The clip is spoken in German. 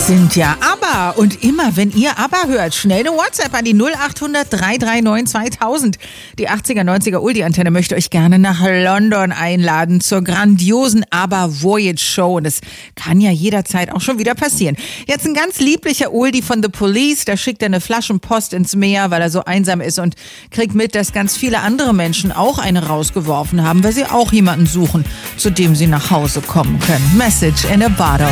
sind ja ABBA. Und immer, wenn ihr ABBA hört, schnell eine WhatsApp an die 0800 339 2000. Die 80er, 90er Oldie-Antenne möchte euch gerne nach London einladen zur grandiosen ABBA Voyage Show. Und das kann ja jederzeit auch schon wieder passieren. Jetzt ein ganz lieblicher Oldie von The Police. Da schickt er eine Flaschenpost ins Meer, weil er so einsam ist und kriegt mit, dass ganz viele andere Menschen auch eine rausgeworfen haben, weil sie auch jemanden suchen, zu dem sie nach Hause kommen können. Message in a Bottle.